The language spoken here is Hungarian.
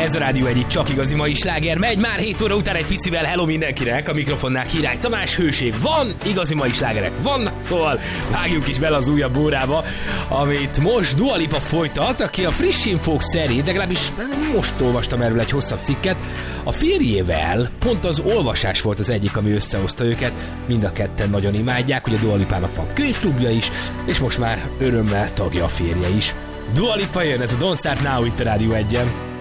Ez a Rádió egyik csak igazi mai sláger megy, már 7 óra után egy picivel. Hello mindenkinek, a mikrofonnál Király Tamás, hőség van, igazi mai slágerek vannak, szóval vágjunk is bele az újabb órába, amit most Dua Lipa folytat, aki a friss infók szerint, legalábbis most olvastam erről egy hosszabb cikket, a férjével pont az olvasás volt az egyik, ami összehozta őket, mind a ketten nagyon imádják, ugye Dua Lipának van könyvklubja is, és most már örömmel tagja a férje is. Dua Lipa jön, ez a Don't Start Now itt a Rádió 1-en.